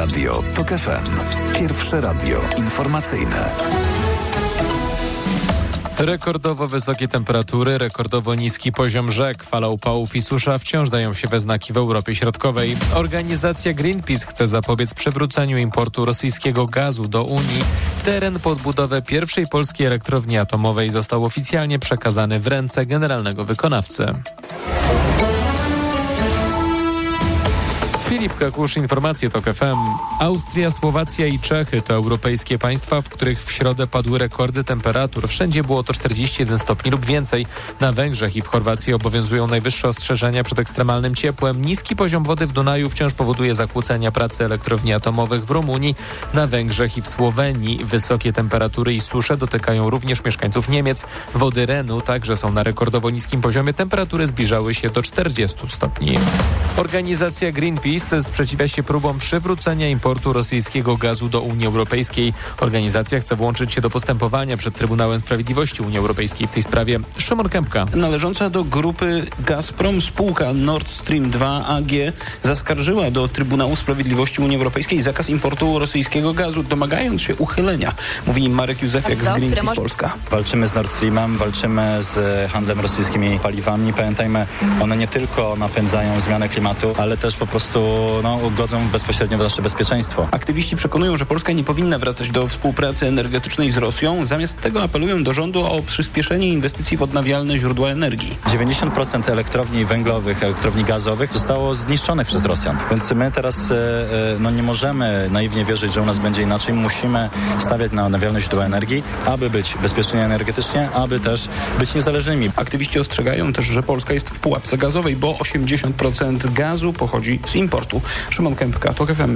Radio TOK FM. Pierwsze radio informacyjne. Rekordowo wysokie temperatury, rekordowo niski poziom rzek, fala upałów i susza wciąż dają się we znaki w Europie Środkowej. Organizacja Greenpeace chce zapobiec przywróceniu importu rosyjskiego gazu do Unii. Teren pod budowę pierwszej polskiej elektrowni atomowej został oficjalnie przekazany w ręce generalnego wykonawcy. Filip Kakusz, informacje TOK FM. Austria, Słowacja i Czechy to europejskie państwa, w których w środę padły rekordy temperatur. Wszędzie było to 41 stopni lub więcej. Na Węgrzech i w Chorwacji obowiązują najwyższe ostrzeżenia przed ekstremalnym ciepłem. Niski poziom wody w Dunaju wciąż powoduje zakłócenia pracy elektrowni atomowych w Rumunii. Na Węgrzech i w Słowenii wysokie temperatury i susze dotykają również mieszkańców Niemiec. Wody Renu także są na rekordowo niskim poziomie. Temperatury zbliżały się do 40 stopni. Organizacja Greenpeace sprzeciwia się próbom przywrócenia importu rosyjskiego gazu do Unii Europejskiej. Organizacja chce włączyć się do postępowania przed Trybunałem Sprawiedliwości Unii Europejskiej w tej sprawie. Szymon Kępka. Należąca do grupy Gazprom spółka Nord Stream 2 AG zaskarżyła do Trybunału Sprawiedliwości Unii Europejskiej zakaz importu rosyjskiego gazu, domagając się uchylenia. Mówi Marek Józefiak z Greenpeace Polska. Walczymy z Nord Streamem, walczymy z handlem rosyjskimi paliwami. Pamiętajmy, one nie tylko napędzają zmianę klimatu, ale też po prostu godzą bezpośrednio w nasze bezpieczeństwo. Aktywiści przekonują, że Polska nie powinna wracać do współpracy energetycznej z Rosją. Zamiast tego apelują do rządu o przyspieszenie inwestycji w odnawialne źródła energii. 90% elektrowni węglowych, elektrowni gazowych zostało zniszczonych przez Rosjan. Więc my teraz nie możemy naiwnie wierzyć, że u nas będzie inaczej. Musimy stawiać na odnawialne źródła energii, aby być bezpieczni energetycznie, aby też być niezależnymi. Aktywiści ostrzegają też, że Polska jest w pułapce gazowej, bo 80% gazu pochodzi z importu. Szymon Kępka, TOK FM.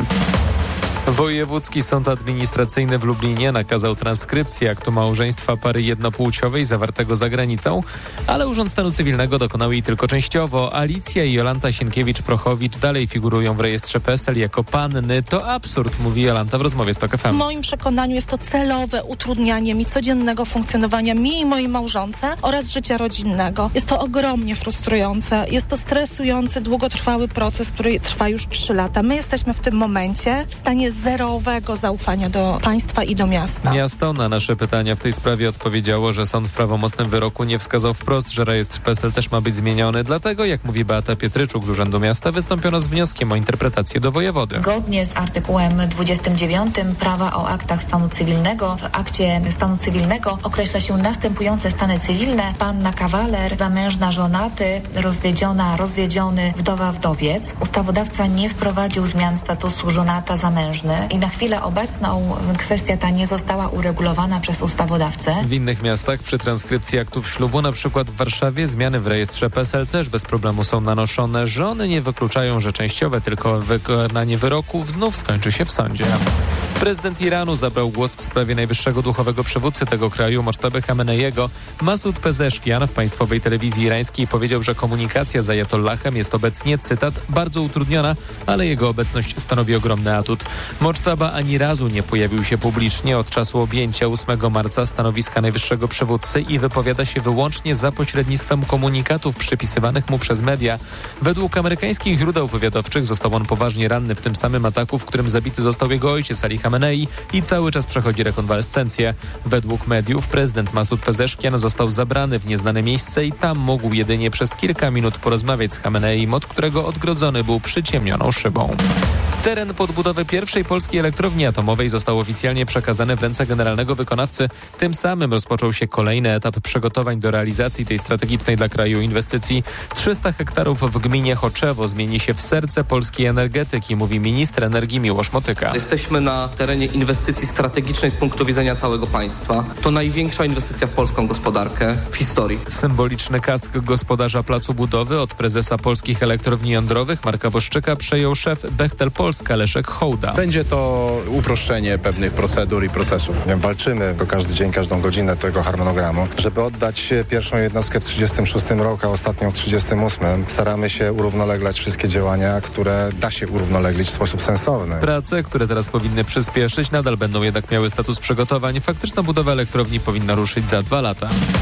Wojewódzki Sąd Administracyjny w Lublinie nakazał transkrypcję aktu małżeństwa pary jednopłciowej zawartego za granicą, ale Urząd Stanu Cywilnego dokonał jej tylko częściowo. Alicja i Jolanta Sienkiewicz-Prochowicz dalej figurują w rejestrze PESEL jako panny. To absurd, mówi Jolanta w rozmowie z TOK FM. W moim przekonaniu jest to celowe utrudnianie mi codziennego funkcjonowania mi i mojej małżonce oraz życia rodzinnego. Jest to ogromnie frustrujące. Jest to stresujący, długotrwały proces, który trwa już 3 lata. My jesteśmy w tym momencie w stanie zerowego zaufania do państwa i do miasta. Miasto na nasze pytania w tej sprawie odpowiedziało, że sąd w prawomocnym wyroku nie wskazał wprost, że rejestr PESEL też ma być zmieniony. Dlatego, jak mówi Beata Pietryczuk z Urzędu Miasta, wystąpiono z wnioskiem o interpretację do wojewody. Zgodnie z artykułem 29 prawa o aktach stanu cywilnego w akcie stanu cywilnego określa się następujące stany cywilne: panna, kawaler, zamężna, żonaty, rozwiedziona, rozwiedziony, wdowa, wdowiec. Ustawodawca nie wprowadził zmian statusu żonata, zamężny i na chwilę obecną kwestia ta nie została uregulowana przez ustawodawcę. W innych miastach przy transkrypcji aktów ślubu, na przykład w Warszawie, zmiany w rejestrze PESEL też bez problemu są nanoszone. Żony nie wykluczają, że częściowe tylko wykonanie wyroków znów skończy się w sądzie. Prezydent Iranu zabrał głos w sprawie najwyższego duchowego przywódcy tego kraju, Mochteby Chameneiego. Masud Pezeszkian w państwowej telewizji irańskiej powiedział, że komunikacja z ajatollahem jest obecnie, cytat, bardzo utrudniona, ale jego obecność stanowi ogromny atut. Mochtaba ani razu nie pojawił się publicznie od czasu objęcia 8 marca stanowiska najwyższego przywódcy i wypowiada się wyłącznie za pośrednictwem komunikatów przypisywanych mu przez media. Według amerykańskich źródeł wywiadowczych został on poważnie ranny w tym samym ataku, w którym zabity został jego ojciec Ali Khamenei i cały czas przechodzi rekonwalescencję. Według mediów prezydent Masud Pezeszkian został zabrany w nieznane miejsce i tam mógł jedynie przez kilka minut porozmawiać z Khameneim, od którego odgrodzony był przyciemnioną szybą. Teren pod budowę pierwszej polskiej elektrowni atomowej został oficjalnie przekazany w ręce generalnego wykonawcy. Tym samym rozpoczął się kolejny etap przygotowań do realizacji tej strategicznej dla kraju inwestycji. 300 hektarów w gminie Choczewo zmieni się w serce polskiej energetyki, mówi minister energii Miłosz Motyka. Jesteśmy na terenie inwestycji strategicznej z punktu widzenia całego państwa. To największa inwestycja w polską gospodarkę w historii. Symboliczny kask gospodarza placu budowy od prezesa Polskich Elektrowni Jądrowych Marka Woszczyka przejął szef Bechtel Polska Leszek Hołda. Będzie to uproszczenie pewnych procedur i procesów. Walczymy każdy dzień, każdą godzinę tego harmonogramu, żeby oddać pierwszą jednostkę w 36 roku, a ostatnią w 38. Staramy się urównoleglać wszystkie działania, które da się urównoleglić w sposób sensowny. Prace, które teraz powinny przyspieszyć, nadal będą jednak miały status przygotowań. Faktyczna budowa elektrowni powinna ruszyć za 2 lata.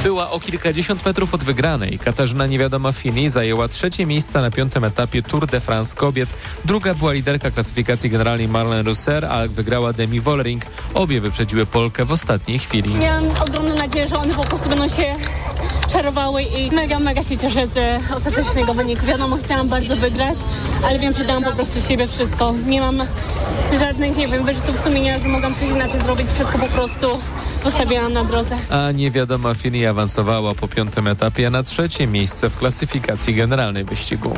Była o kilkadziesiąt metrów od wygranej. Katarzyna Niewiadoma-Fini zajęła 3. miejsce na 5. etapie Tour de France kobiet. Druga była liderka klasyfikacji generalnej Marlene Reusser, a wygrała Demi Vollering. Obie wyprzedziły Polkę w ostatniej chwili. Miałam ogromną nadzieję, że one po prostu będą się czarowały i mega się cieszę z ostatecznego wyniku. Wiadomo, chciałam bardzo wygrać, ale wiem, że dałam po prostu siebie wszystko. Nie mam żadnych, wyrzutów sumienia, że mogłam coś inaczej zrobić. Wszystko po prostu zostawiałam na drodze. A Niewiadoma-Fini awansowała po 5. etapie na 3. miejsce w klasyfikacji generalnej wyścigu.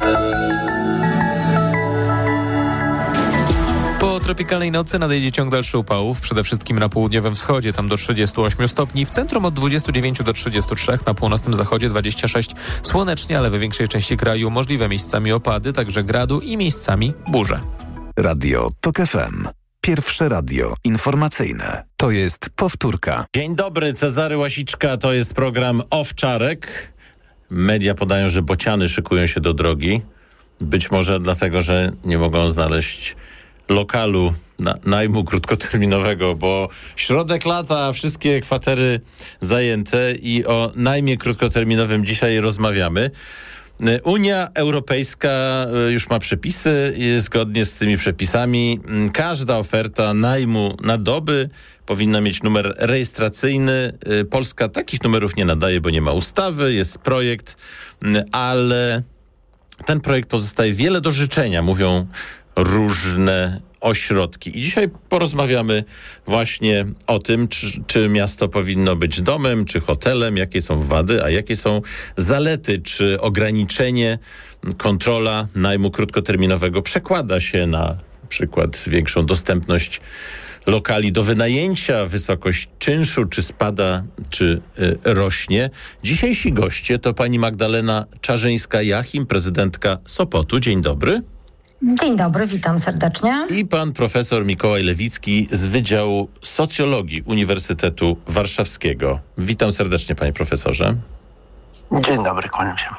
Po tropikalnej nocy nadejdzie ciąg dalszy upałów, przede wszystkim na południowym wschodzie, tam do 38 stopni, w centrum od 29 do 33, na północnym zachodzie 26. Słonecznie, ale we większej części kraju możliwe miejscami opady, także gradu i miejscami burze. Radio TOK FM. Pierwsze radio informacyjne. To jest powtórka. Dzień dobry, Cezary Łasiczka, to jest program Owczarek. Media podają, że bociany szykują się do drogi. Być może dlatego, że nie mogą znaleźć lokalu najmu krótkoterminowego, bo środek lata, wszystkie kwatery zajęte i o najmie krótkoterminowym dzisiaj rozmawiamy. Unia Europejska już ma przepisy i zgodnie z tymi przepisami każda oferta najmu na doby powinna mieć numer rejestracyjny. Polska takich numerów nie nadaje, bo nie ma ustawy, jest projekt, ale ten projekt pozostaje wiele do życzenia, mówią różne ośrodki. I dzisiaj porozmawiamy właśnie o tym, czy miasto powinno być domem, czy hotelem, jakie są wady, a jakie są zalety, czy ograniczenie, kontrola najmu krótkoterminowego przekłada się na przykład większą dostępność lokali do wynajęcia, wysokość czynszu, czy spada, czy rośnie. Dzisiejsi goście to pani Magdalena Czarzyńska-Jachim, prezydentka Sopotu. Dzień dobry. Dzień dobry, witam serdecznie. I pan profesor Mikołaj Lewicki z Wydziału Socjologii Uniwersytetu Warszawskiego. Witam serdecznie, panie profesorze. Dzień dobry, kłaniam się.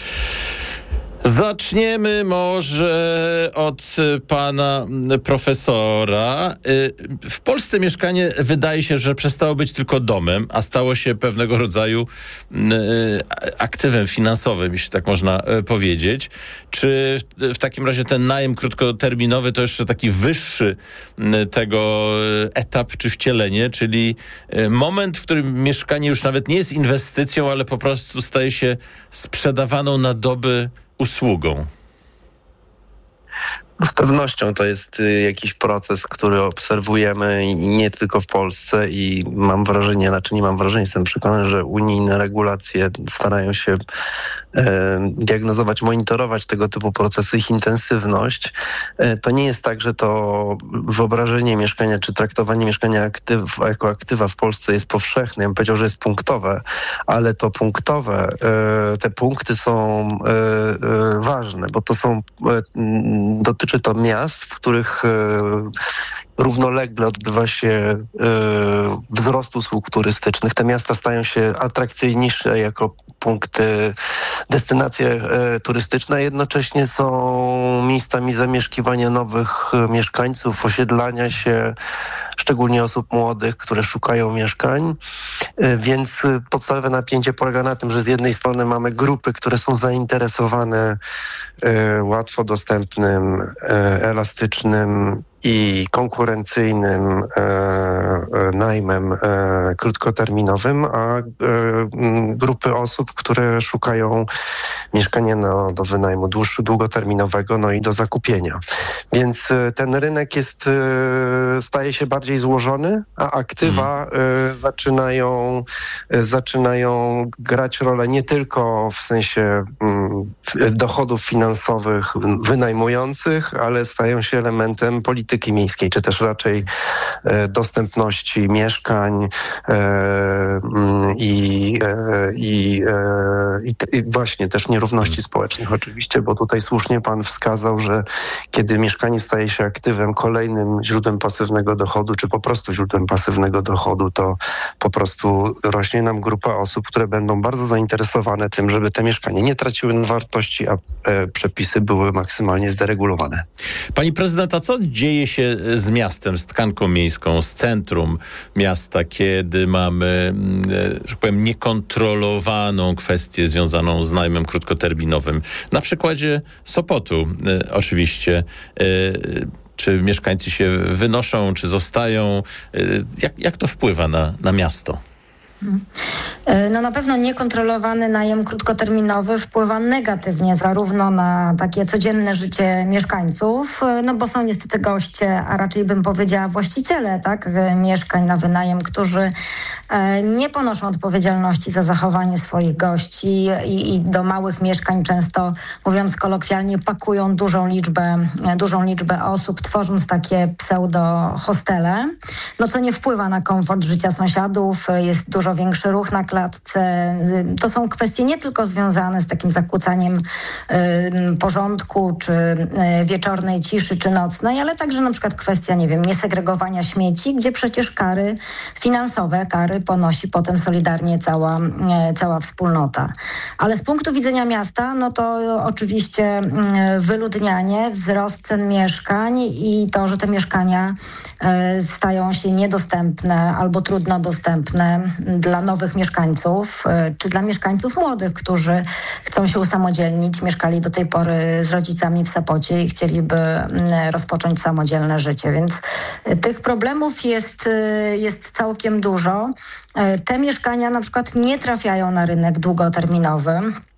Zaczniemy może od pana profesora. W Polsce mieszkanie wydaje się, że przestało być tylko domem, a stało się pewnego rodzaju aktywem finansowym, jeśli tak można powiedzieć. Czy w takim razie ten najem krótkoterminowy to jeszcze taki wyższy tego etap czy wcielenie, czyli moment, w którym mieszkanie już nawet nie jest inwestycją, ale po prostu staje się sprzedawaną na doby usługą? Z pewnością to jest jakiś proces, który obserwujemy i nie tylko w Polsce i mam wrażenie, jestem przekonany, że unijne regulacje starają się diagnozować, monitorować tego typu procesy, ich intensywność. To nie jest tak, że to wyobrażenie mieszkania czy traktowanie mieszkania jako aktywa w Polsce jest powszechne. Ja bym powiedział, że jest punktowe, ale to punktowe, te punkty są ważne, bo to są dotyczy to miast, w których równolegle odbywa się wzrost usług turystycznych. Te miasta stają się atrakcyjniejsze jako punkty, destynacje turystyczne, a jednocześnie są miejscami zamieszkiwania nowych mieszkańców, osiedlania się, szczególnie osób młodych, które szukają mieszkań. Więc podstawowe napięcie polega na tym, że z jednej strony mamy grupy, które są zainteresowane łatwo dostępnym, elastycznym i konkurencyjnym najmem krótkoterminowym, a grupy osób, które szukają mieszkania do wynajmu długoterminowego, no i do zakupienia. Więc ten rynek staje się bardziej złożony, a aktywa zaczynają grać rolę nie tylko w sensie dochodów finansowych wynajmujących, ale stają się elementem polityki miejskiej, czy też raczej dostępności mieszkań i właśnie też nierówności społecznych oczywiście, bo tutaj słusznie pan wskazał, że kiedy mieszkanie staje się aktywem, kolejnym źródłem pasywnego dochodu, czy po prostu źródłem pasywnego dochodu, to po prostu rośnie nam grupa osób, które będą bardzo zainteresowane tym, żeby te mieszkania nie traciły na wartości, a przepisy były maksymalnie zderegulowane. Pani prezydent, a co dzieje się z miastem, z tkanką miejską, z centrum miasta, kiedy mamy, że tak powiem, niekontrolowaną kwestię związaną z najmem krótkoterminowym? Na przykładzie Sopotu oczywiście. Czy mieszkańcy się wynoszą, czy zostają? Jak to wpływa na miasto? No na pewno niekontrolowany najem krótkoterminowy wpływa negatywnie zarówno na takie codzienne życie mieszkańców, no bo są niestety goście, a raczej bym powiedziała właściciele, tak, mieszkań na wynajem, którzy nie ponoszą odpowiedzialności za zachowanie swoich gości i do małych mieszkań często, mówiąc kolokwialnie, pakują dużą liczbę osób, tworząc takie pseudo-hostele, no co nie wpływa na komfort życia sąsiadów, jest dużo większy ruch na klatce. To są kwestie nie tylko związane z takim zakłócaniem porządku, czy wieczornej ciszy, czy nocnej, ale także na przykład kwestia, nie wiem, niesegregowania śmieci, gdzie przecież kary finansowe, ponosi potem solidarnie cała wspólnota. Ale z punktu widzenia miasta, no to oczywiście wyludnianie, wzrost cen mieszkań i to, że te mieszkania stają się niedostępne albo trudno dostępne dla nowych mieszkańców, czy dla mieszkańców młodych, którzy chcą się usamodzielnić, mieszkali do tej pory z rodzicami w Sopocie i chcieliby rozpocząć samodzielne życie. Więc tych problemów jest całkiem dużo. Te mieszkania na przykład nie trafiają na rynek długoterminowy,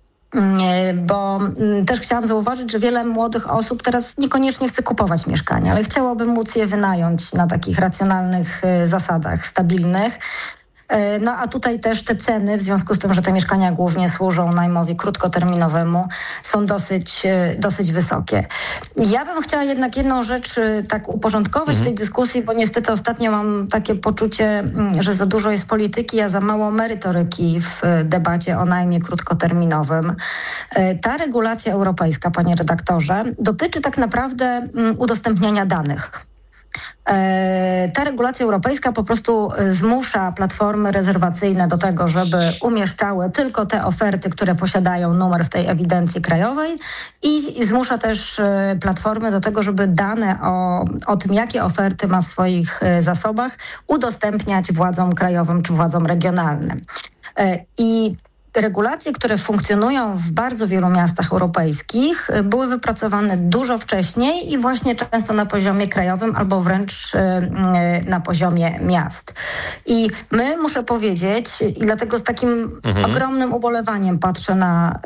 bo też chciałam zauważyć, że wiele młodych osób teraz niekoniecznie chce kupować mieszkania, ale chciałoby móc je wynająć na takich racjonalnych zasadach, stabilnych. No a tutaj też te ceny, w związku z tym, że te mieszkania głównie służą najmowi krótkoterminowemu, są dosyć wysokie. Ja bym chciała jednak jedną rzecz tak uporządkować w tej dyskusji, bo niestety ostatnio mam takie poczucie, że za dużo jest polityki, a za mało merytoryki w debacie o najmie krótkoterminowym. Ta regulacja europejska, panie redaktorze, dotyczy tak naprawdę udostępniania danych. Ta regulacja europejska po prostu zmusza platformy rezerwacyjne do tego, żeby umieszczały tylko te oferty, które posiadają numer w tej ewidencji krajowej i zmusza też platformy do tego, żeby dane o tym, jakie oferty ma w swoich zasobach, udostępniać władzom krajowym czy władzom regionalnym. I regulacje, które funkcjonują w bardzo wielu miastach europejskich, były wypracowane dużo wcześniej i właśnie często na poziomie krajowym albo wręcz na poziomie miast. I muszę powiedzieć, i dlatego z takim ogromnym ubolewaniem patrzę na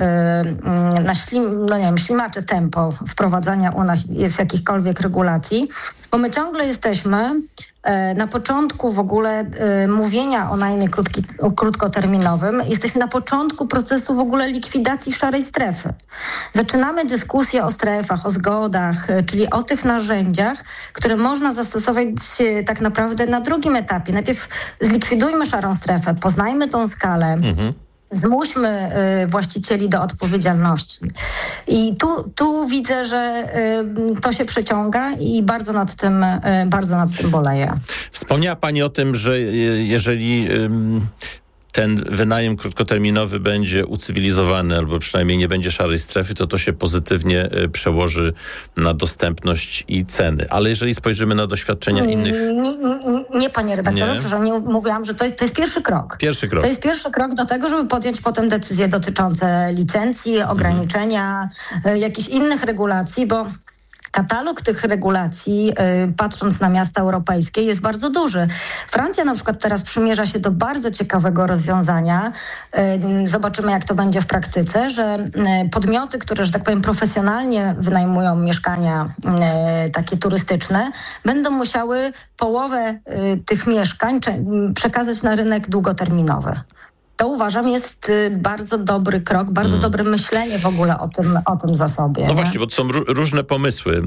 ślimacze tempo wprowadzania u nas jakichkolwiek regulacji, bo my ciągle jesteśmy na początku w ogóle mówienia o najmie krótkoterminowym. Jesteśmy na początku procesu w ogóle likwidacji szarej strefy. Zaczynamy dyskusję o strefach, o zgodach, czyli o tych narzędziach, które można zastosować tak naprawdę na drugim etapie. Najpierw zlikwidujmy szarą strefę, poznajmy tą skalę. Zmuśmy właścicieli do odpowiedzialności. I tu widzę, że to się przeciąga i bardzo nad tym boleję. Wspomniała pani o tym, że jeżeli ten wynajem krótkoterminowy będzie ucywilizowany albo przynajmniej nie będzie szarej strefy, to się pozytywnie przełoży na dostępność i ceny. Ale jeżeli spojrzymy na doświadczenia innych... Nie, panie redaktorze, przepraszam, nie mówiłam, że to jest pierwszy krok. To jest pierwszy krok do tego, żeby podjąć potem decyzje dotyczące licencji, ograniczenia, jakichś innych regulacji, bo katalog tych regulacji, patrząc na miasta europejskie, jest bardzo duży. Francja na przykład teraz przymierza się do bardzo ciekawego rozwiązania. Zobaczymy, jak to będzie w praktyce, że podmioty, które, że tak powiem, profesjonalnie wynajmują mieszkania takie turystyczne, będą musiały połowę tych mieszkań przekazać na rynek długoterminowy. To uważam jest bardzo dobry krok, bardzo dobre myślenie w ogóle o tym zasobie. No właśnie, bo to są różne pomysły.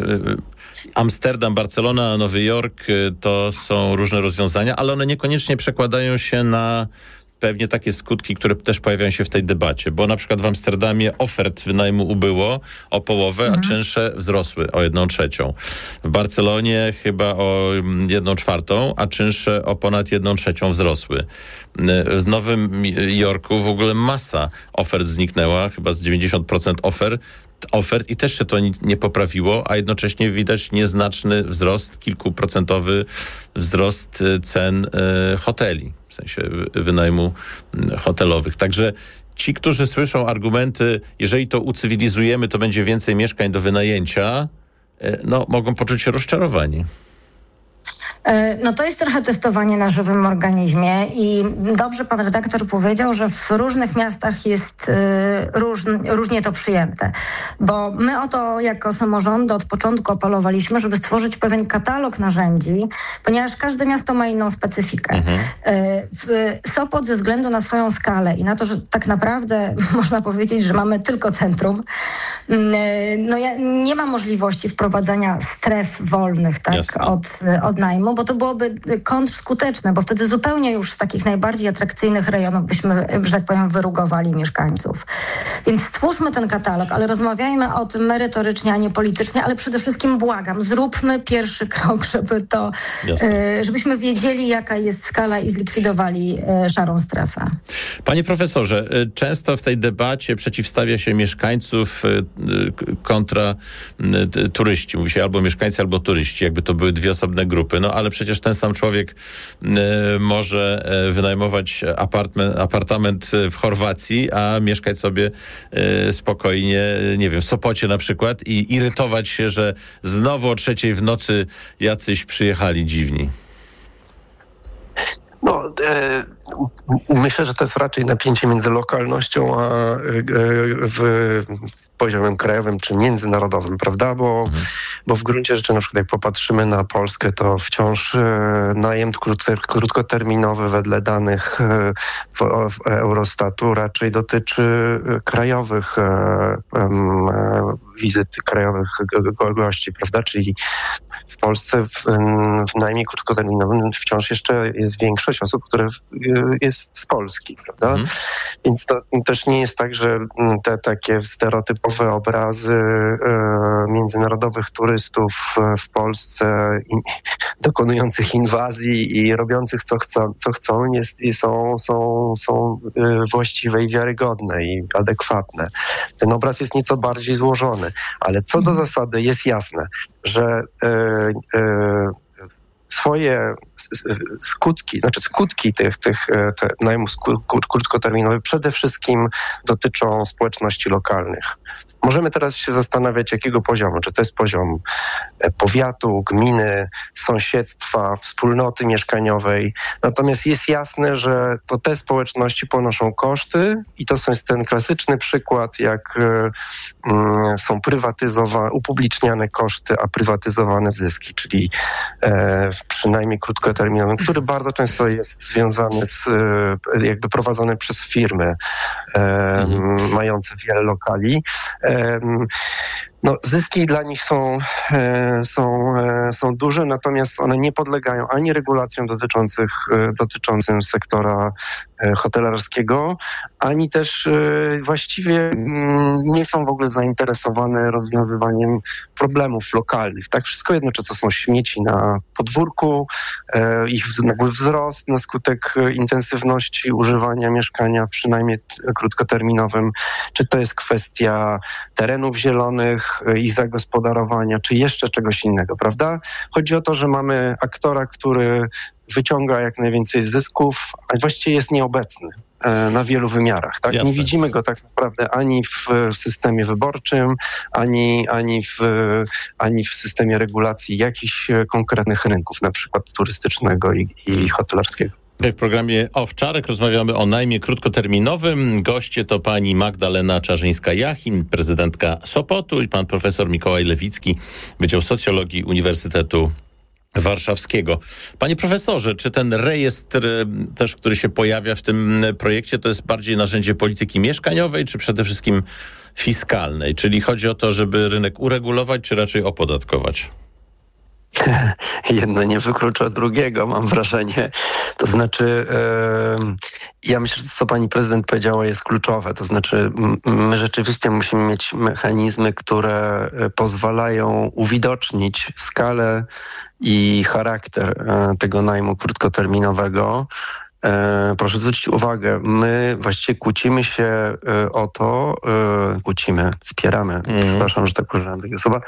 Amsterdam, Barcelona, Nowy Jork to są różne rozwiązania, ale one niekoniecznie przekładają się na pewnie takie skutki, które też pojawiają się w tej debacie, bo na przykład w Amsterdamie ofert wynajmu ubyło o połowę, a czynsze wzrosły o 1/3. W Barcelonie chyba o 1/4, a czynsze o ponad 1/3 wzrosły. W Nowym Jorku w ogóle masa ofert zniknęła, chyba z 90% ofert ofert i też się to nie poprawiło, a jednocześnie widać nieznaczny wzrost, kilkuprocentowy wzrost cen hoteli, w sensie wynajmu hotelowych. Także ci, którzy słyszą argumenty, jeżeli to ucywilizujemy, to będzie więcej mieszkań do wynajęcia, mogą poczuć się rozczarowani. No to jest trochę testowanie na żywym organizmie i dobrze pan redaktor powiedział, że w różnych miastach jest różnie to przyjęte, bo my o to jako samorządy od początku apelowaliśmy, żeby stworzyć pewien katalog narzędzi, ponieważ każde miasto ma inną specyfikę. Sopot ze względu na swoją skalę i na to, że tak naprawdę można powiedzieć, że mamy tylko centrum, nie ma możliwości wprowadzania stref wolnych od najmu, bo to byłoby kontrskuteczne, bo wtedy zupełnie już z takich najbardziej atrakcyjnych rejonów byśmy, że tak powiem, wyrugowali mieszkańców. Więc stwórzmy ten katalog, ale rozmawiajmy o tym merytorycznie, a nie politycznie, ale przede wszystkim błagam, zróbmy pierwszy krok, żebyśmy wiedzieli, jaka jest skala i zlikwidowali szarą strefę. Panie profesorze, często w tej debacie przeciwstawia się mieszkańców kontra turyści. Mówi się albo mieszkańcy, albo turyści, jakby to były dwie osobne grupy. Ale przecież ten sam człowiek może wynajmować apartament w Chorwacji, a mieszkać sobie spokojnie, nie wiem, w Sopocie na przykład i irytować się, że znowu o 3:00 w nocy jacyś przyjechali dziwni. Myślę, że to jest raczej napięcie między lokalnością a poziomem krajowym czy międzynarodowym, prawda? Bo w gruncie rzeczy, na przykład jak popatrzymy na Polskę, to wciąż najem krótkoterminowy wedle danych Eurostatu raczej dotyczy krajowych wizyt, krajowych gości, prawda? Czyli w Polsce w najmie krótkoterminowym wciąż jeszcze jest większość osób, które jest z Polski, prawda? Więc to też nie jest tak, że te takie stereotypowe obrazy międzynarodowych turystów w Polsce dokonujących inwazji i robiących co chcą są właściwe i wiarygodne i adekwatne. Ten obraz jest nieco bardziej złożony, ale co do zasady jest jasne, że swoje skutki tych najmu krótkoterminowych przede wszystkim dotyczą społeczności lokalnych. Możemy teraz się zastanawiać, jakiego poziomu. Czy to jest poziom powiatu, gminy, sąsiedztwa, wspólnoty mieszkaniowej. Natomiast jest jasne, że to te społeczności ponoszą koszty i to jest ten klasyczny przykład, jak są upubliczniane koszty, a prywatyzowane zyski, czyli przynajmniej krótkoterminowym, który bardzo często jest związany jakby prowadzony przez firmy mające wiele lokali. Zyski dla nich są duże, natomiast one nie podlegają ani regulacjom dotyczącym sektora hotelarskiego, ani też właściwie nie są w ogóle zainteresowane rozwiązywaniem problemów lokalnych. Tak, wszystko jedno, czy to są śmieci na podwórku, ich nagły wzrost na skutek intensywności używania mieszkania, przynajmniej krótkoterminowym, czy to jest kwestia terenów zielonych, ich zagospodarowania, czy jeszcze czegoś innego, prawda? Chodzi o to, że mamy aktora, który wyciąga jak najwięcej zysków, a właściwie jest nieobecny na wielu wymiarach. Tak? Nie widzimy go tak naprawdę ani w systemie wyborczym, ani w systemie regulacji jakichś konkretnych rynków, na przykład turystycznego i hotelarskiego. W programie Owczarek rozmawiamy o najmie krótkoterminowym. Goście to pani Magdalena Czarzyńska-Jachim, prezydentka Sopotu, i pan profesor Mikołaj Lewicki, Wydział Socjologii Uniwersytetu Warszawskiego. Panie profesorze, czy ten rejestr też, który się pojawia w tym projekcie, to jest bardziej narzędzie polityki mieszkaniowej, czy przede wszystkim fiskalnej? Czyli chodzi o to, żeby rynek uregulować, czy raczej opodatkować? Jedno nie wyklucza drugiego, mam wrażenie. To znaczy, ja myślę, że to, co pani prezydent powiedziała, jest kluczowe. To znaczy, my rzeczywiście musimy mieć mechanizmy, które pozwalają uwidocznić skalę i charakter tego najmu krótkoterminowego proszę zwrócić uwagę, my właściwie kłócimy się o to, wspieramy, przepraszam, że tak użyłem takiego słowa,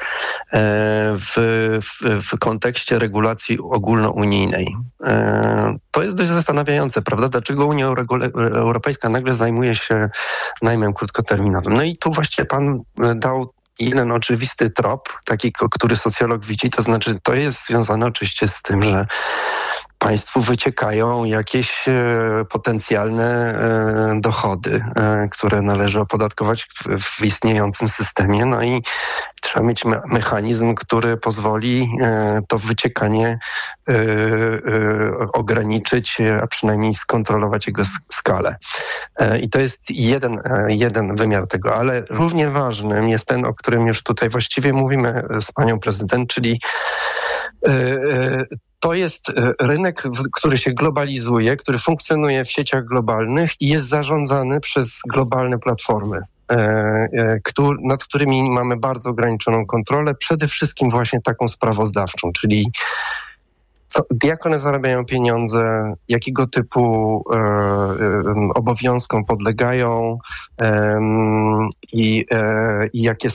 w kontekście regulacji ogólnounijnej. To jest dość zastanawiające, prawda? Dlaczego Unia Europejska nagle zajmuje się najmem krótkoterminowym? No i tu właściwie pan dał jeden oczywisty trop, taki, który socjolog widzi, to znaczy to jest związane oczywiście z tym, że państwu wyciekają jakieś potencjalne dochody, które należy opodatkować w istniejącym systemie. No i trzeba mieć mechanizm, który pozwoli to wyciekanie ograniczyć, a przynajmniej skontrolować jego skalę. I to jest jeden wymiar tego, ale równie ważnym jest ten, o którym już tutaj właściwie mówimy z panią prezydent, czyli to jest rynek, który się globalizuje, który funkcjonuje w sieciach globalnych i jest zarządzany przez globalne platformy, nad którymi mamy bardzo ograniczoną kontrolę, przede wszystkim właśnie taką sprawozdawczą, czyli jak one zarabiają pieniądze, jakiego typu obowiązkom podlegają i jakie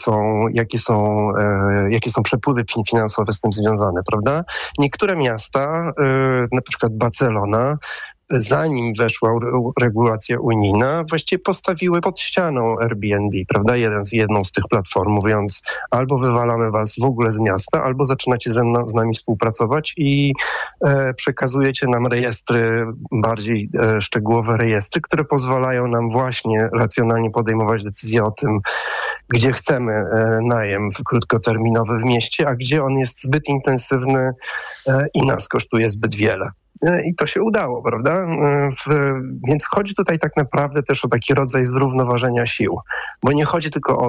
są przepływy finansowe z tym związane, prawda? Niektóre miasta, na przykład Barcelona, zanim weszła regulacja unijna, właściwie postawiły pod ścianą Airbnb, prawda? Jedną z tych platform, mówiąc albo wywalamy was w ogóle z miasta, albo zaczynacie z nami współpracować i przekazujecie nam rejestry, bardziej szczegółowe rejestry, które pozwalają nam właśnie racjonalnie podejmować decyzje o tym, gdzie chcemy najem krótkoterminowy w mieście, a gdzie on jest zbyt intensywny i nas kosztuje zbyt wiele. I to się udało, prawda? Więc chodzi tutaj tak naprawdę też o taki rodzaj zrównoważenia sił, bo nie chodzi tylko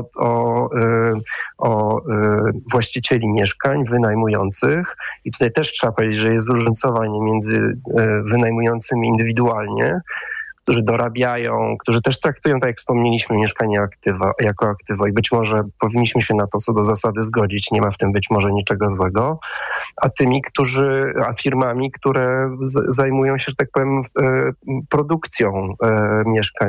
o właścicieli mieszkań, wynajmujących i tutaj też trzeba powiedzieć, że jest zróżnicowanie między wynajmującymi indywidualnie, którzy dorabiają, którzy też traktują, tak jak wspomnieliśmy, mieszkanie jako aktywo i być może powinniśmy się na to co do zasady zgodzić, nie ma w tym być może niczego złego, a firmami, które zajmują się, że tak powiem, produkcją mieszkań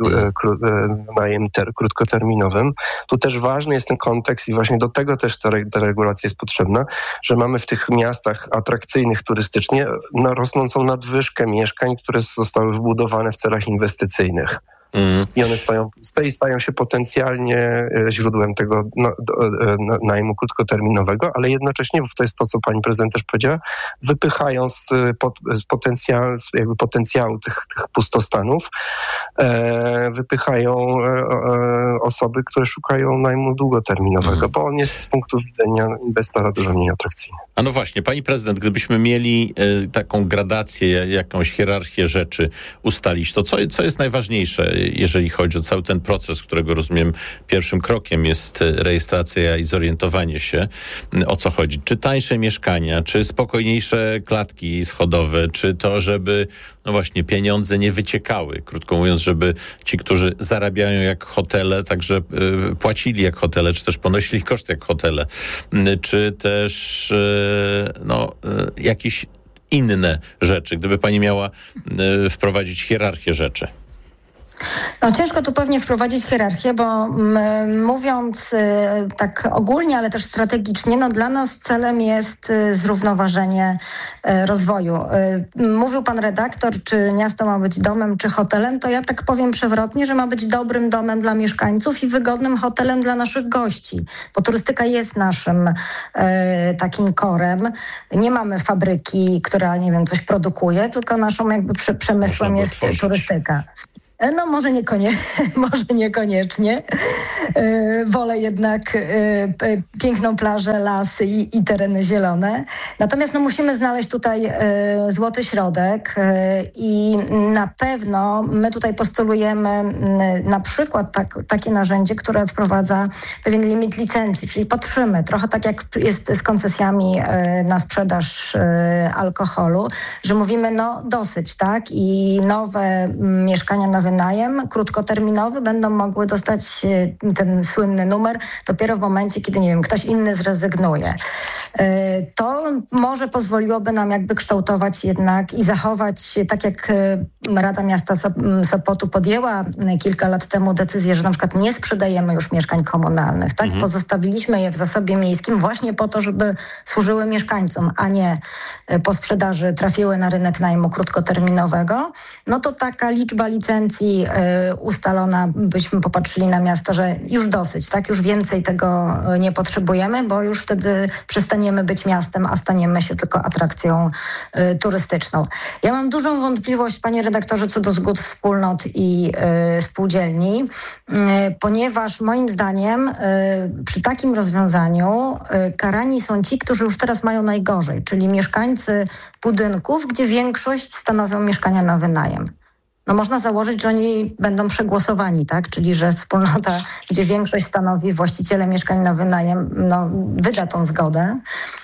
najem krótkoterminowym. Tu też ważny jest ten kontekst i właśnie do tego też ta regulacja jest potrzebna, że mamy w tych miastach atrakcyjnych turystycznie rosnącą nadwyżkę mieszkań, które zostały wbudowane w celach inwestycyjnych. I one stają się potencjalnie źródłem tego najmu krótkoterminowego, ale jednocześnie, to jest to, co pani prezydent też powiedziała, wypychają z potencjału tych pustostanów, wypychają osoby, które szukają najmu długoterminowego, bo on jest z punktu widzenia inwestora dużo mniej atrakcyjny. A no właśnie, pani prezydent, gdybyśmy mieli taką gradację, jakąś hierarchię rzeczy ustalić, to co jest najważniejsze, jeżeli chodzi o cały ten proces, którego rozumiem pierwszym krokiem jest rejestracja i zorientowanie się, o co chodzi. Czy tańsze mieszkania, czy spokojniejsze klatki schodowe, czy to, żeby no właśnie pieniądze nie wyciekały, krótko mówiąc, żeby ci, którzy zarabiają jak hotele, także płacili jak hotele, czy też ponosili koszty jak hotele, czy też jakieś inne rzeczy, gdyby pani miała wprowadzić hierarchię rzeczy. No ciężko tu pewnie wprowadzić hierarchię, bo mówiąc tak ogólnie, ale też strategicznie, dla nas celem jest zrównoważenie rozwoju. Mówił pan redaktor, czy miasto ma być domem, czy hotelem, to ja tak powiem przewrotnie, że ma być dobrym domem dla mieszkańców i wygodnym hotelem dla naszych gości, bo turystyka jest naszym takim korem. Nie mamy fabryki, która, nie wiem, coś produkuje, tylko naszą jakby przemysłem jest turystyka. No może niekoniecznie. Wolę jednak piękną plażę, lasy i tereny zielone. Natomiast musimy znaleźć tutaj złoty środek i na pewno my tutaj postulujemy na przykład takie narzędzie, które wprowadza pewien limit licencji, czyli patrzymy trochę tak jak jest z koncesjami na sprzedaż alkoholu, że mówimy dosyć, tak? I nowe mieszkania na wynajem krótkoterminowy będą mogły dostać ten słynny numer dopiero w momencie, kiedy, nie wiem, ktoś inny zrezygnuje. To może pozwoliłoby nam jakby kształtować jednak i zachować, tak jak Rada Miasta Sopotu podjęła kilka lat temu decyzję, że na przykład nie sprzedajemy już mieszkań komunalnych, tak? Pozostawiliśmy je w zasobie miejskim właśnie po to, żeby służyły mieszkańcom, a nie po sprzedaży trafiły na rynek najmu krótkoterminowego. No to taka liczba licencji ustalona, byśmy popatrzyli na miasto, że już dosyć, tak? Już więcej tego nie potrzebujemy, bo już wtedy przestaniemy być miastem, a staniemy się tylko atrakcją turystyczną. Ja mam dużą wątpliwość, panie redaktorze, co do zgód wspólnot i spółdzielni, ponieważ moim zdaniem przy takim rozwiązaniu karani są ci, którzy już teraz mają najgorzej, czyli mieszkańcy budynków, gdzie większość stanowią mieszkania na wynajem. No można założyć, że oni będą przegłosowani, tak? Czyli że wspólnota, gdzie większość stanowi właściciele mieszkań na wynajem, no wyda tą zgodę,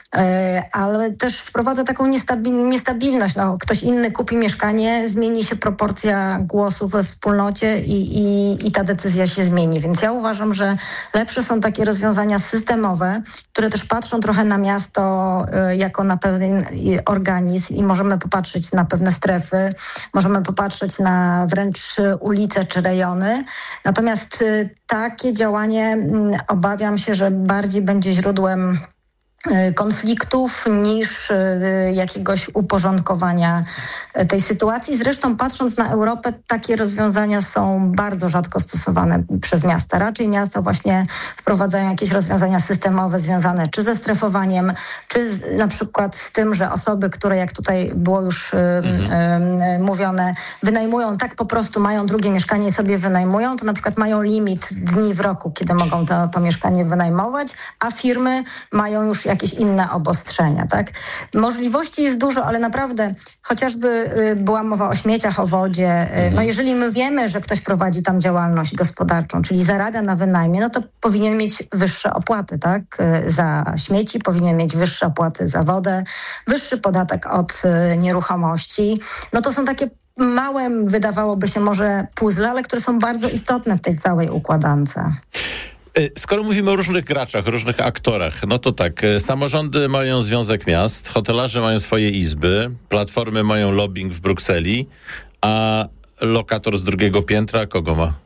ale też wprowadza taką niestabilność. No, ktoś inny kupi mieszkanie, zmieni się proporcja głosów we wspólnocie i ta decyzja się zmieni. Więc ja uważam, że lepsze są takie rozwiązania systemowe, które też patrzą trochę na miasto jako na pewien organizm i możemy popatrzeć na pewne strefy, możemy popatrzeć na wręcz ulice czy rejony. Natomiast takie działanie obawiam się, że bardziej będzie źródłem konfliktów niż jakiegoś uporządkowania tej sytuacji. Zresztą patrząc na Europę, takie rozwiązania są bardzo rzadko stosowane przez miasta. Raczej miasta właśnie wprowadzają jakieś rozwiązania systemowe związane czy ze strefowaniem, czy na przykład z tym, że osoby, które jak tutaj było już mówione, wynajmują tak po prostu, mają drugie mieszkanie i sobie wynajmują, to na przykład mają limit dni w roku, kiedy mogą to mieszkanie wynajmować, a firmy mają już jakieś inne obostrzenia, tak? Możliwości jest dużo, ale naprawdę chociażby była mowa o śmieciach, o wodzie. No jeżeli my wiemy, że ktoś prowadzi tam działalność gospodarczą, czyli zarabia na wynajmie, no to powinien mieć wyższe opłaty, tak? Za śmieci, powinien mieć wyższe opłaty za wodę, wyższy podatek od nieruchomości. No to są takie małe, wydawałoby się może puzzle, ale które są bardzo istotne w tej całej układance. Skoro mówimy o różnych graczach, różnych aktorach, no to tak, samorządy mają Związek Miast, hotelarze mają swoje izby, platformy mają lobbying w Brukseli, a lokator z drugiego piętra kogo ma?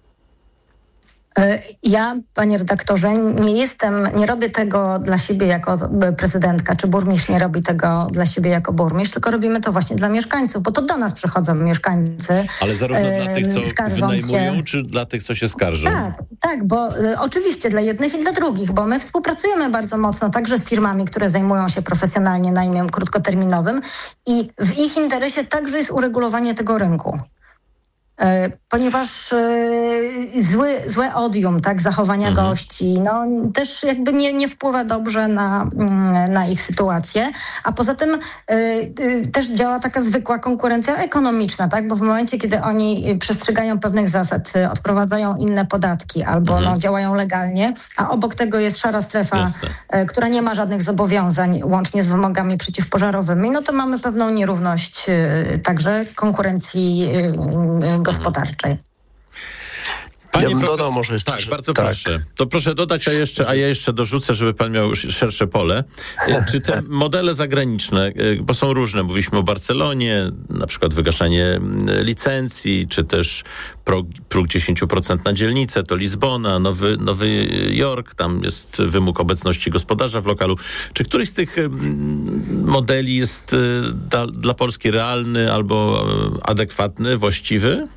Ja, panie redaktorze, nie robię tego dla siebie jako prezydentka, czy burmistrz nie robi tego dla siebie jako burmistrz, tylko robimy to właśnie dla mieszkańców, bo to do nas przychodzą mieszkańcy. Ale zarówno dla tych, co wynajmują, czy dla tych, co się skarżą? Tak, bo oczywiście dla jednych i dla drugich, bo my współpracujemy bardzo mocno także z firmami, które zajmują się profesjonalnie najmem krótkoterminowym i w ich interesie także jest uregulowanie tego rynku. Ponieważ złe odium, tak, zachowania gości, no też jakby nie wpływa dobrze na ich sytuację, a poza tym też działa taka zwykła konkurencja ekonomiczna, tak, bo w momencie, kiedy oni przestrzegają pewnych zasad, odprowadzają inne podatki albo działają legalnie, a obok tego jest szara strefa, która nie ma żadnych zobowiązań łącznie z wymogami przeciwpożarowymi, no to mamy pewną nierówność także konkurencji gospodarczej. Ja bym dodał może jeszcze. Tak, bardzo proszę. To proszę dodać, a ja jeszcze dorzucę, żeby pan miał szersze pole. Czy te modele zagraniczne, bo są różne, mówiliśmy o Barcelonie, na przykład wygaszanie licencji, czy też próg 10% na dzielnicę, to Lizbona, Nowy Jork, tam jest wymóg obecności gospodarza w lokalu. Czy któryś z tych modeli jest dla Polski realny albo adekwatny, właściwy?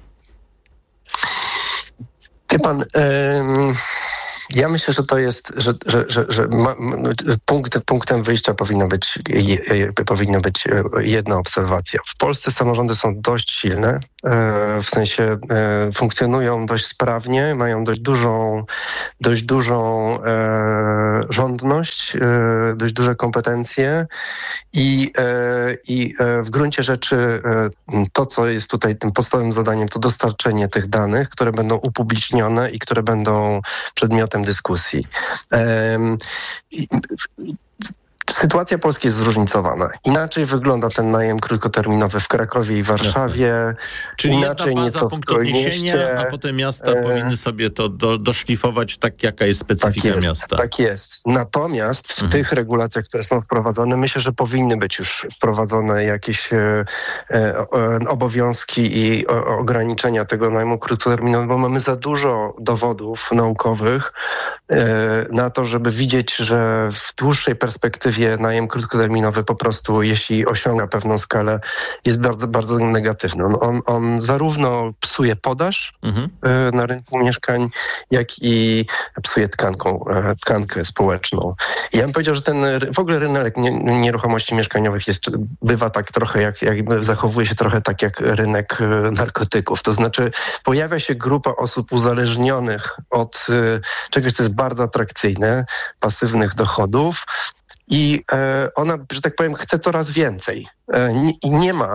Wie pan, ja myślę, że to jest, że punktem wyjścia powinna być jedna obserwacja. W Polsce samorządy są dość silne, w sensie funkcjonują dość sprawnie, mają dość dużą rządność, dość duże kompetencje i w gruncie rzeczy to, co jest tutaj tym podstawowym zadaniem, to dostarczenie tych danych, które będą upublicznione i które będą przedmiotem dyskusji. Sytuacja Polski jest zróżnicowana. Inaczej wygląda ten najem krótkoterminowy w Krakowie i Warszawie. Jasne. Czyli inaczej jedna baza, nieco w punkt odniesienia, a potem miasta powinny sobie to doszlifować tak, jaka jest specyfika miasta. Tak jest. Natomiast w tych regulacjach, które są wprowadzone, myślę, że powinny być już wprowadzone jakieś obowiązki i ograniczenia tego najmu krótkoterminowego, bo mamy za dużo dowodów naukowych na to, żeby widzieć, że w dłuższej perspektywie najem krótkoterminowy po prostu, jeśli osiąga pewną skalę, jest bardzo, bardzo negatywny. On zarówno psuje podaż na rynku mieszkań, jak i psuje tkankę społeczną. I ja bym powiedział, że w ogóle rynek nieruchomości mieszkaniowych bywa tak trochę, jakby zachowuje się trochę tak jak rynek narkotyków. To znaczy pojawia się grupa osób uzależnionych od czegoś, co jest bardzo atrakcyjne, pasywnych dochodów, i ona, że tak powiem, chce coraz więcej. I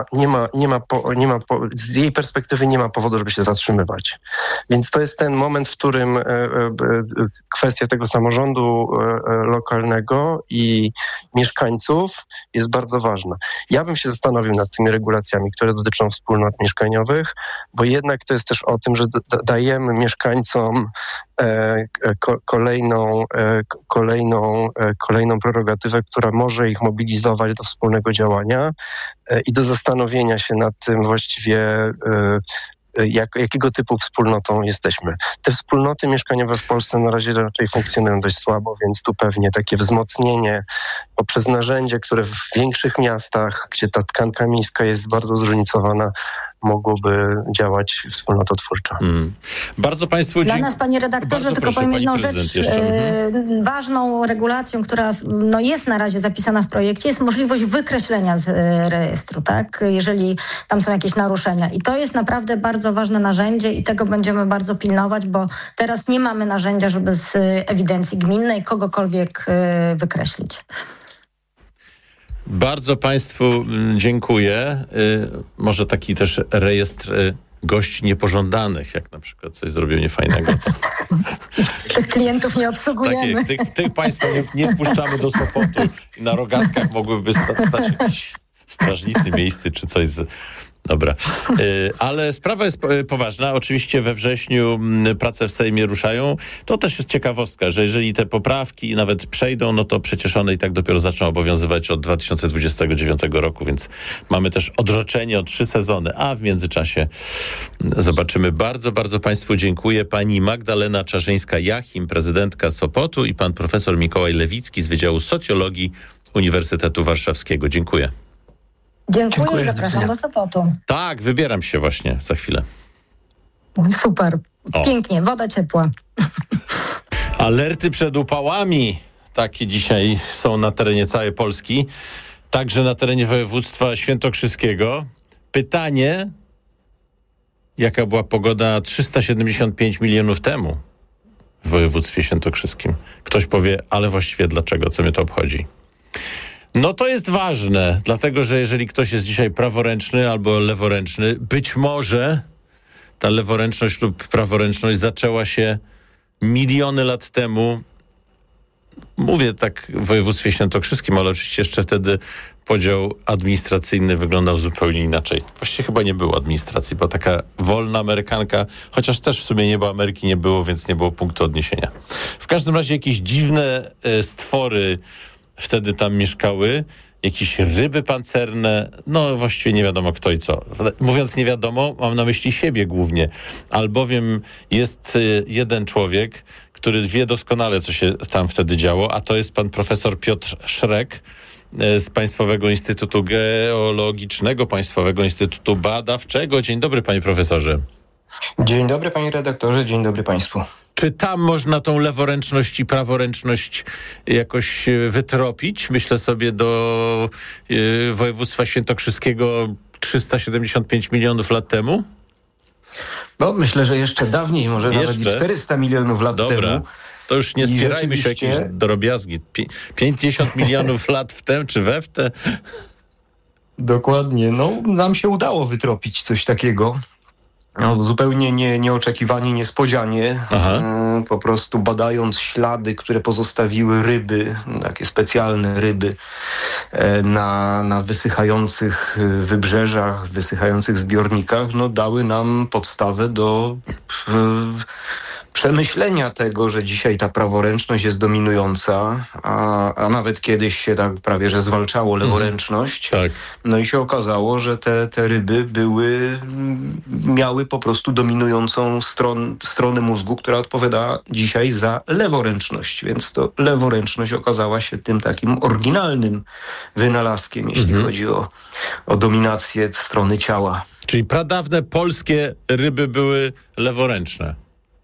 z jej perspektywy nie ma powodu, żeby się zatrzymywać. Więc to jest ten moment, w którym kwestia tego samorządu lokalnego i mieszkańców jest bardzo ważna. Ja bym się zastanowił nad tymi regulacjami, które dotyczą wspólnot mieszkaniowych, bo jednak to jest też o tym, że dajemy mieszkańcom kolejną prerogatywę, która może ich mobilizować do wspólnego działania i do zastanowienia się nad tym właściwie, jakiego typu wspólnotą jesteśmy. Te wspólnoty mieszkaniowe w Polsce na razie raczej funkcjonują dość słabo, więc tu pewnie takie wzmocnienie poprzez narzędzie, które w większych miastach, gdzie ta tkanka miejska jest bardzo zróżnicowana, mogłoby działać wspólnototwórczo. Bardzo Państwu Dla nas, panie redaktorze, tylko powiem jedną rzecz. Ważną regulacją, która jest na razie zapisana w projekcie, jest możliwość wykreślenia z rejestru, tak? Jeżeli tam są jakieś naruszenia. I to jest naprawdę bardzo ważne narzędzie i tego będziemy bardzo pilnować, bo teraz nie mamy narzędzia, żeby z ewidencji gminnej kogokolwiek wykreślić. Bardzo Państwu dziękuję. Może taki też rejestr gości niepożądanych, jak na przykład coś zrobił niefajnego. To... Tych klientów nie obsługujemy. Tych Państwa nie wpuszczamy do Sopotu i na rogatkach mogłyby stać jakieś strażnicy miejscy czy coś Dobra. Ale sprawa jest poważna. Oczywiście we wrześniu prace w Sejmie ruszają. To też jest ciekawostka, że jeżeli te poprawki nawet przejdą, no to przecież one i tak dopiero zaczną obowiązywać od 2029 roku, więc mamy też odroczenie o 3 sezony, a w międzyczasie zobaczymy. Bardzo, bardzo Państwu dziękuję. Pani Magdalena Czarzyńska-Jachim, prezydentka Sopotu, i pan profesor Mikołaj Lewicki z Wydziału Socjologii Uniwersytetu Warszawskiego. Dziękuję. Dziękuję. Zapraszam do Sopotu. Tak, wybieram się właśnie za chwilę. Super. Pięknie, woda ciepła. Alerty przed upałami. Takie dzisiaj są na terenie całej Polski. Także na terenie województwa świętokrzyskiego. Pytanie, jaka była pogoda 375 milionów temu w województwie świętokrzyskim? Ktoś powie, ale właściwie dlaczego? Co mnie to obchodzi? No to jest ważne, dlatego że jeżeli ktoś jest dzisiaj praworęczny albo leworęczny, być może ta leworęczność lub praworęczność zaczęła się miliony lat temu. Mówię tak w województwie świętokrzyskim, ale oczywiście jeszcze wtedy podział administracyjny wyglądał zupełnie inaczej. Właściwie chyba nie było administracji, bo taka wolna Amerykanka, chociaż też w sumie nieba Ameryki nie było, więc nie było punktu odniesienia. W każdym razie jakieś dziwne stwory wtedy tam mieszkały, jakieś ryby pancerne, no właściwie nie wiadomo kto i co. Mówiąc nie wiadomo, mam na myśli siebie głównie, albowiem jest jeden człowiek, który wie doskonale, co się tam wtedy działo, a to jest pan profesor Piotr Szrek z Państwowego Instytutu Geologicznego, Państwowego Instytutu Badawczego. Dzień dobry, panie profesorze. Dzień dobry, panie redaktorze, dzień dobry państwu. Czy tam można tą leworęczność i praworęczność jakoś wytropić? Myślę sobie do województwa świętokrzyskiego 375 milionów lat temu? No, myślę, że jeszcze dawniej, może nawet i 400 milionów lat temu. To już nie spierajmy się jakieś drobiazgi. 50 milionów lat wtem czy we wte? Dokładnie. No, nam się udało wytropić coś takiego. zupełnie nieoczekiwanie, niespodzianie. Po prostu badając ślady, które pozostawiły ryby, takie specjalne ryby na wysychających wybrzeżach, wysychających zbiornikach, dały nam podstawę do przemyślenia tego, że dzisiaj ta praworęczność jest dominująca, a nawet kiedyś się tak prawie że zwalczało leworęczność. Tak. No i się okazało, że te ryby miały po prostu dominującą stronę mózgu, która odpowiada dzisiaj za leworęczność. Więc to leworęczność okazała się tym takim oryginalnym wynalazkiem, jeśli chodzi o dominację strony ciała. Czyli pradawne polskie ryby były leworęczne.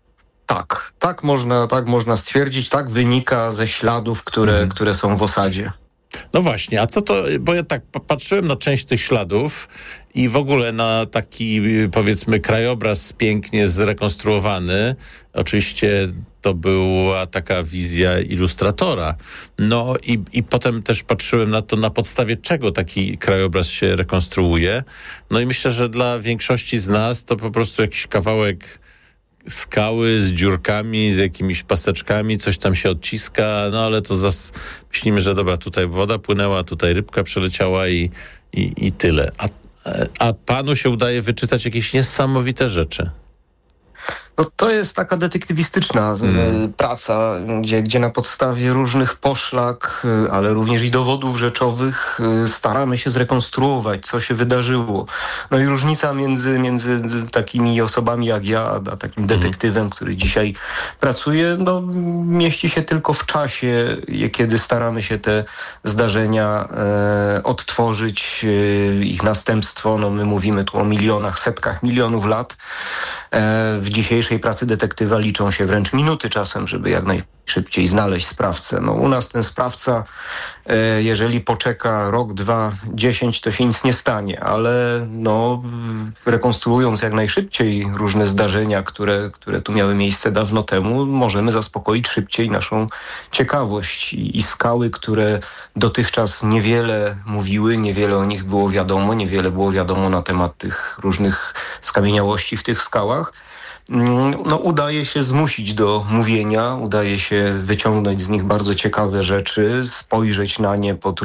Tak można stwierdzić, tak wynika ze śladów, które są w osadzie. No właśnie, a co to, bo ja tak patrzyłem na część tych śladów i w ogóle na taki, powiedzmy, krajobraz pięknie zrekonstruowany. Oczywiście to była taka wizja ilustratora. No i potem też patrzyłem na to, na podstawie czego taki krajobraz się rekonstruuje. No i myślę, że dla większości z nas to po prostu jakiś kawałek skały z dziurkami, z jakimiś paseczkami, coś tam się odciska, ale to myślimy, że dobra, tutaj woda płynęła, tutaj rybka przeleciała i tyle. A panu się udaje wyczytać jakieś niesamowite rzeczy. No to jest taka detektywistyczna praca, gdzie na podstawie różnych poszlak, ale również i dowodów rzeczowych staramy się zrekonstruować, co się wydarzyło. No i różnica między takimi osobami jak ja, a takim detektywem, który dzisiaj pracuje, mieści się tylko w czasie, kiedy staramy się te zdarzenia odtworzyć, ich następstwo. My mówimy tu o milionach, setkach milionów lat. W dzisiejszej pracy detektywa liczą się wręcz minuty czasem, żeby jak najszybciej znaleźć sprawcę. U nas ten sprawca, jeżeli poczeka rok, 2, 10, to się nic nie stanie, ale rekonstruując jak najszybciej różne zdarzenia, które tu miały miejsce dawno temu, możemy zaspokoić szybciej naszą ciekawość i skały, które dotychczas niewiele mówiły, niewiele o nich było wiadomo, niewiele było wiadomo na temat tych różnych skamieniałości w tych skałach. Udaje się zmusić do mówienia, udaje się wyciągnąć z nich bardzo ciekawe rzeczy, spojrzeć na nie pod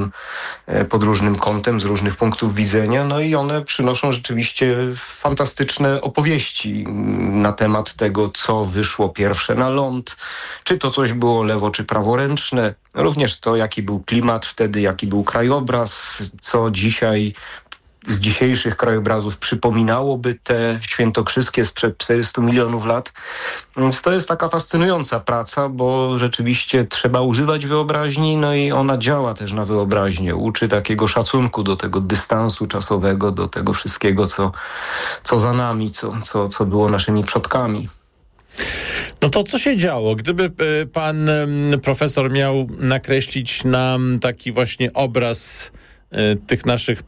różnym kątem, z różnych punktów widzenia, i one przynoszą rzeczywiście fantastyczne opowieści na temat tego, co wyszło pierwsze na ląd, czy to coś było lewo czy praworęczne, również to, jaki był klimat wtedy, jaki był krajobraz, co dzisiaj z dzisiejszych krajobrazów przypominałoby te świętokrzyskie sprzed 400 milionów lat. Więc to jest taka fascynująca praca, bo rzeczywiście trzeba używać wyobraźni, i ona działa też na wyobraźnię. Uczy takiego szacunku do tego dystansu czasowego, do tego wszystkiego, co za nami, co było naszymi przodkami. No to co się działo? Gdyby pan profesor miał nakreślić nam taki właśnie obraz tych naszych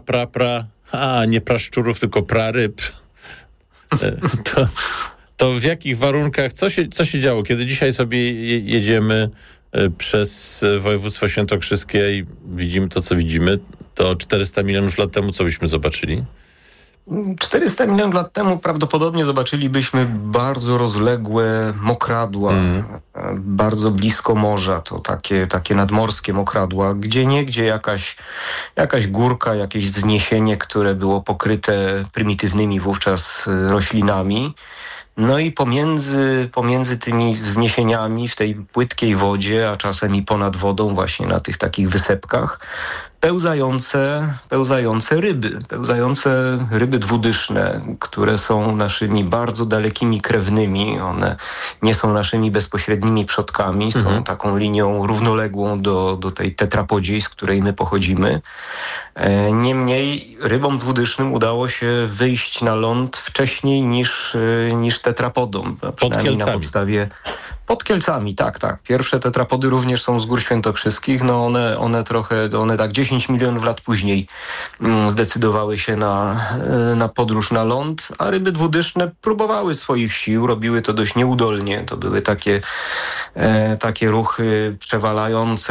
nie praszczurów, tylko praryb, to w jakich warunkach, co się działo? Kiedy dzisiaj sobie jedziemy przez województwo świętokrzyskie i widzimy to, co widzimy, to 400 milionów lat temu co byśmy zobaczyli? 400 milionów lat temu prawdopodobnie zobaczylibyśmy bardzo rozległe mokradła, bardzo blisko morza, to takie nadmorskie mokradła, gdzieniegdzie jakaś górka, jakieś wzniesienie, które było pokryte prymitywnymi wówczas roślinami. I pomiędzy tymi wzniesieniami w tej płytkiej wodzie, a czasem i ponad wodą właśnie na tych takich wysepkach, pełzające ryby dwudyszne, które są naszymi bardzo dalekimi krewnymi. One nie są naszymi bezpośrednimi przodkami, są taką linią równoległą do tej tetrapodziej, z której my pochodzimy. Niemniej rybom dwudysznym udało się wyjść na ląd wcześniej niż tetrapodom. Przynajmniej na podstawie... Pod Kielcami, tak. Pierwsze tetrapody również są z Gór Świętokrzyskich. One tak 10 milionów lat później zdecydowały się na podróż na ląd, a ryby dwudyszne próbowały swoich sił, robiły to dość nieudolnie. To były takie ruchy przewalające